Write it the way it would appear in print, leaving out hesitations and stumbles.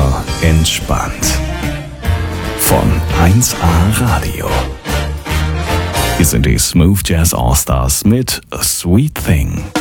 super entspannt. Von 1A Radio. Hier sind die Smooth Jazz All Stars mit A Sweet Thing.